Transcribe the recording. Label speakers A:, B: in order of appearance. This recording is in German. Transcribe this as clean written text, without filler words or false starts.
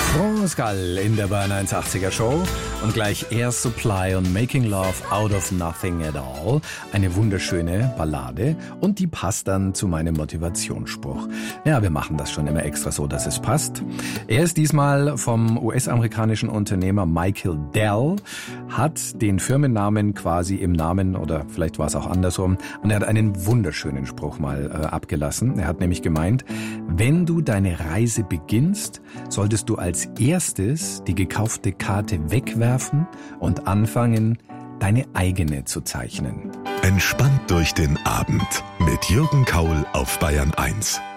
A: Pascal in der Bayern 180er Show und gleich Air Supply und Making Love Out of Nothing at All. Eine wunderschöne Ballade und die passt dann zu meinem Motivationsspruch. Ja, wir machen das schon immer extra so, dass es passt. Er ist diesmal vom US-amerikanischen Unternehmer Michael Dell, hat den Firmennamen quasi im Namen oder vielleicht war es auch andersrum und er hat einen wunderschönen Spruch mal abgelassen. Er hat nämlich gemeint, wenn du deine Reise beginnst, solltest du als erstes die gekaufte Karte wegwerfen und anfangen, deine eigene zu zeichnen.
B: Entspannt durch den Abend mit Jürgen Kaul auf Bayern 1.